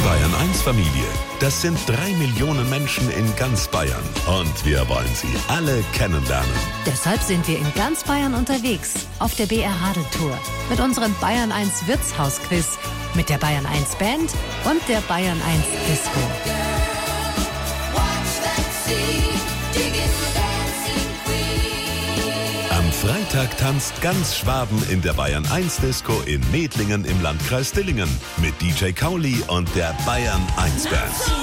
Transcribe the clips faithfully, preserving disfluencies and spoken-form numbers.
Bayern eins Familie. Das sind drei Millionen Menschen in ganz Bayern. Und wir wollen sie alle kennenlernen. Deshalb sind wir in ganz Bayern unterwegs. Auf der B R Radeltour. Mit unserem Bayern eins Wirtshausquiz. Mit der Bayern eins Band und der Bayern eins Disco. Am Freitag tanzt ganz Schwaben in der Bayern eins Disco in Medlingen im Landkreis Dillingen mit D J Kauli und der Bayern eins Band.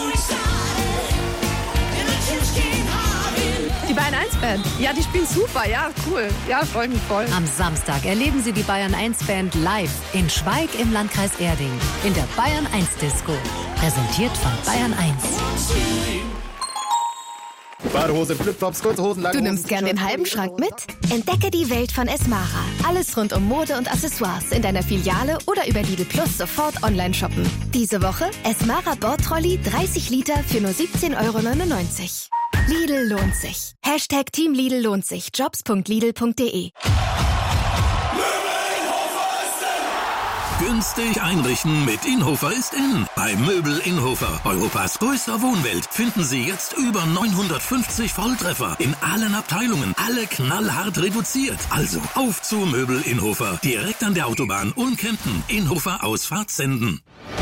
Die Bayern eins Band, ja, die spielen super, ja, cool. Ja, freue mich voll. Am Samstag erleben Sie die Bayern eins Band live in Schweig im Landkreis Erding in der Bayern eins Disco. Präsentiert von Bayern eins. Badehose, Flipflops, kurze Hosen, lange Du nimmst gern den halben Schrank mit? Entdecke die Welt von Esmara. Alles rund um Mode und Accessoires in deiner Filiale oder über Lidl Plus sofort online shoppen. Diese Woche Esmara Bordtrolley dreißig Liter für nur siebzehn Euro neunundneunzig. Lidl lohnt sich. Hashtag Team Lidl lohnt sich. Jobs punkt lidl punkt de. Günstig einrichten mit Inhofer ist in. Bei Möbel Inhofer, Europas größter Wohnwelt, finden Sie jetzt über neunhundertfünfzig Volltreffer in allen Abteilungen. Alle knallhart reduziert. Also auf zu Möbel Inhofer. Direkt an der Autobahn Unkempten. Inhofer Ausfahrt Senden.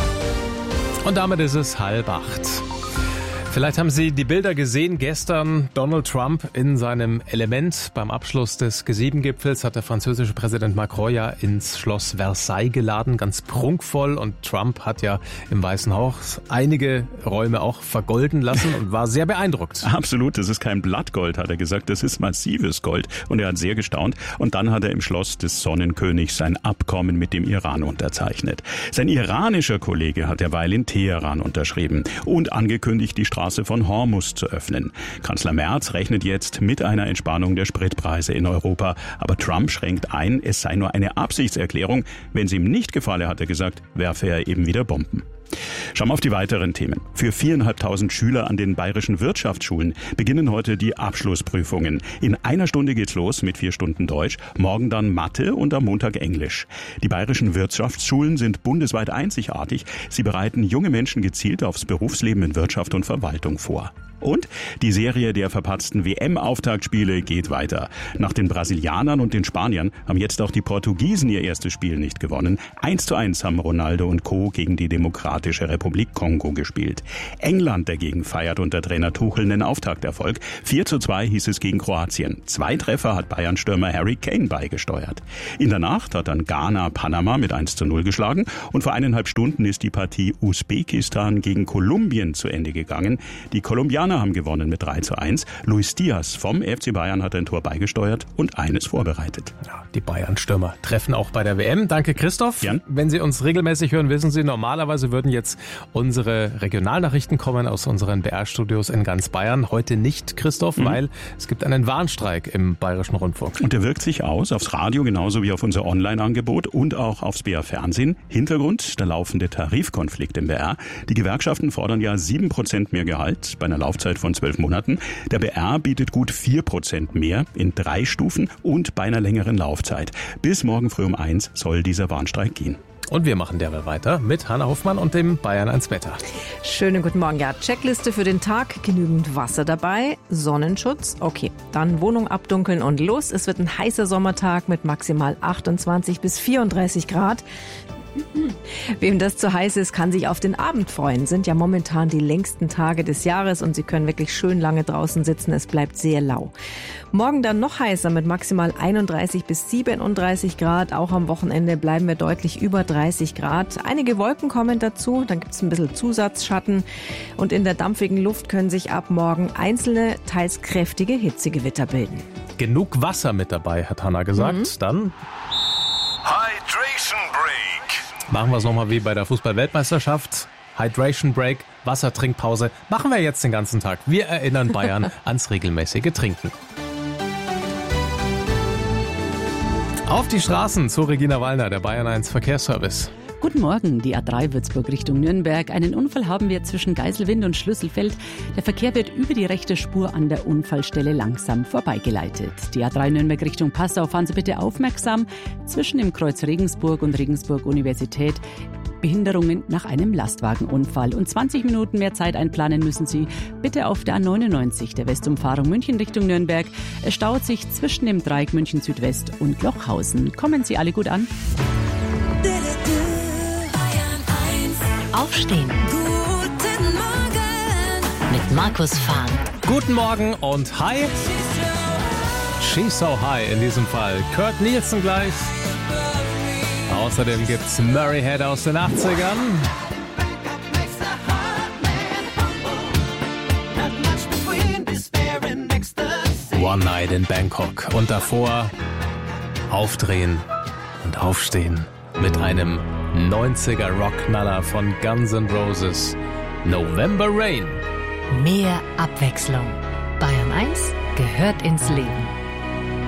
Und damit ist es halb acht. Vielleicht haben Sie die Bilder gesehen. Gestern Donald Trump in seinem Element. Beim Abschluss des G sieben Gipfels hat der französische Präsident Macron ja ins Schloss Versailles geladen. Ganz prunkvoll. Und Trump hat ja im Weißen Haus einige Räume auch vergolden lassen und war sehr beeindruckt. Absolut, das ist kein Blattgold, hat er gesagt. Das ist massives Gold. Und er hat sehr gestaunt. Und dann hat er im Schloss des Sonnenkönigs ein Abkommen mit dem Iran unterzeichnet. Sein iranischer Kollege hat derweil in Teheran unterschrieben und angekündigt, die Straße von Hormuz zu öffnen. Kanzler Merz rechnet jetzt mit einer Entspannung der Spritpreise in Europa. Aber Trump schränkt ein, es sei nur eine Absichtserklärung. Wenn es ihm nicht gefalle, hat er gesagt, werfe er eben wieder Bomben. Schauen wir auf die weiteren Themen. Für viertausendfünfhundert Schüler an den bayerischen Wirtschaftsschulen beginnen heute die Abschlussprüfungen. In einer Stunde geht's los mit vier Stunden Deutsch, morgen dann Mathe und am Montag Englisch. Die bayerischen Wirtschaftsschulen sind bundesweit einzigartig. Sie bereiten junge Menschen gezielt aufs Berufsleben in Wirtschaft und Verwaltung vor. Und die Serie der verpatzten W M-Auftaktspiele geht weiter. Nach den Brasilianern und den Spaniern haben jetzt auch die Portugiesen ihr erstes Spiel nicht gewonnen. Eins zu eins haben Ronaldo und Co. gegen die Demokratische Republik Kongo gespielt. England dagegen feiert unter Trainer Tuchel einen Auftakterfolg. vier zu zwei hieß es gegen Kroatien. Zwei Treffer hat Bayern-Stürmer Harry Kane beigesteuert. In der Nacht hat dann Ghana Panama mit eins zu null geschlagen. Und vor eineinhalb Stunden ist die Partie Usbekistan gegen Kolumbien zu Ende gegangen. Die Kolumbianer haben gewonnen mit drei zu eins. Luis Diaz vom F C Bayern hat ein Tor beigesteuert und eines vorbereitet. Ja, die Bayern-Stürmer treffen auch bei der W M. Danke, Christoph. Jan? Wenn Sie uns regelmäßig hören, wissen Sie, normalerweise würden jetzt unsere Regionalnachrichten kommen aus unseren B R-Studios in ganz Bayern. Heute nicht, Christoph, mhm. weil es gibt einen Warnstreik im Bayerischen Rundfunk. Und der wirkt sich aus aufs Radio genauso wie auf unser Online-Angebot und auch aufs B R-Fernsehen. Hintergrund, der laufende Tarifkonflikt im B R. Die Gewerkschaften fordern ja sieben Prozent mehr Gehalt bei einer Laufzeit von zwölf Monaten. Der B R bietet gut vier Prozent mehr in drei Stufen und bei einer längeren Laufzeit. Bis morgen früh um eins soll dieser Warnstreik gehen. Und wir machen derweil weiter mit Hanna Hoffmann und dem Bayern eins Wetter. Schönen guten Morgen. Ja, Checkliste für den Tag. Genügend Wasser dabei. Sonnenschutz. Okay, dann Wohnung abdunkeln und los. Es wird ein heißer Sommertag mit maximal achtundzwanzig bis vierunddreißig Grad. Wem das zu heiß ist, kann sich auf den Abend freuen. Sind ja momentan die längsten Tage des Jahres und Sie können wirklich schön lange draußen sitzen. Es bleibt sehr lau. Morgen dann noch heißer mit maximal einunddreißig bis siebenunddreißig Grad. Auch am Wochenende bleiben wir deutlich über dreißig Grad. Einige Wolken kommen dazu, dann gibt es ein bisschen Zusatzschatten. Und in der dampfigen Luft können sich ab morgen einzelne, teils kräftige Hitzegewitter bilden. Genug Wasser mit dabei, hat Hanna gesagt. Mhm. Dann Hydration Break. Machen wir es nochmal wie bei der Fußball-Weltmeisterschaft. Hydration Break, Wassertrinkpause. Machen wir jetzt den ganzen Tag. Wir erinnern Bayern ans regelmäßige Trinken. Auf die Straßen zu Regina Wallner, der Bayern eins Verkehrsservice. Guten Morgen, die A drei Würzburg Richtung Nürnberg. Einen Unfall haben wir zwischen Geiselwind und Schlüsselfeld. Der Verkehr wird über die rechte Spur an der Unfallstelle langsam vorbeigeleitet. Die A drei Nürnberg Richtung Passau, fahren Sie bitte aufmerksam. Zwischen dem Kreuz Regensburg und Regensburg Universität Behinderungen nach einem Lastwagenunfall. Und zwanzig Minuten mehr Zeit einplanen müssen Sie bitte auf der A neunundneunzig, der Westumfahrung München Richtung Nürnberg. Es staut sich zwischen dem Dreieck München Südwest und Lochhausen. Kommen Sie alle gut an. Aufstehen. Guten Morgen. Mit Markus Fahn. Guten Morgen und hi. She's So High in diesem Fall. Kurt Nielsen gleich. Außerdem gibt's Murray Head aus den achtzigern. One Night in Bangkok. Und davor aufdrehen und aufstehen mit einem neunziger Rockknaller von Guns N' Roses. November Rain. Mehr Abwechslung. Bayern eins gehört ins Leben.